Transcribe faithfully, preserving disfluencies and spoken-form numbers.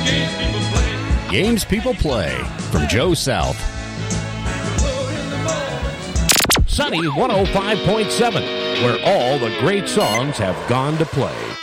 Games People Play from Joe South. Sunny one oh five point seven, where all the great songs have gone to play.